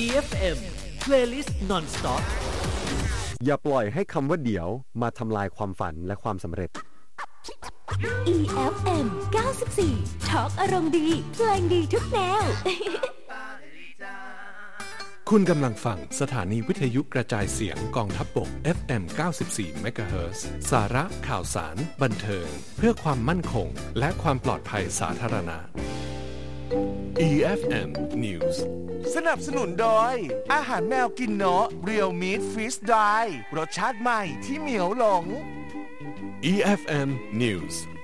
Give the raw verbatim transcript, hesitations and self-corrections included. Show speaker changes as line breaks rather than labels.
อี เอฟ เอ็ม Playlist Non-Stop
อย่าปล่อยให้คำว่าเดี๋ยวมาทำลายความฝันและความสำเร็จ
อี เอฟ เอ็ม เก้าสิบสี่ Talk อารมณ์ดีเพลงดีทุกแนว
คุณกำลังฟังสถานีวิทยุกระจายเสียงกองทัพบก เอฟ เอ็ม เก้าสิบสี่ เมกะเฮิรตซ์ สาระข่าวสารบันเทิงเพื่อความมั่นคงและความปลอดภัยสาธารณะ อี เอฟ เอ็ม News
สนับสนุนโดยอาหารแมวกินเนาะ Real Meat Freeze Dry รสชาติใหม่ที่เหมียวหลง
อี เอฟ เอ็ม News